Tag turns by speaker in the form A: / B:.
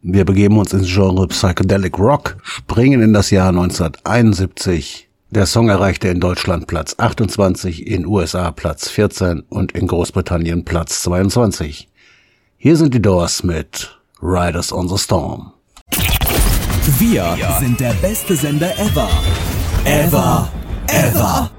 A: Wir begeben uns ins Genre Psychedelic Rock, springen in das Jahr 1971. Der Song erreichte in Deutschland Platz 28, in USA Platz 14 und in Großbritannien Platz 22. Hier sind die Doors mit Riders on the Storm.
B: Wir sind der beste Sender ever. Ever.